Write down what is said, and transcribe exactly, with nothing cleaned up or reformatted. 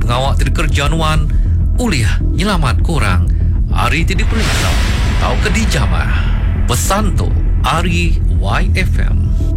pengawak tidak kerja nuan, uliah nyelamat kurang. Ari tidak periksa, tau ke di jamah. Pesan tu, Ari Y F M.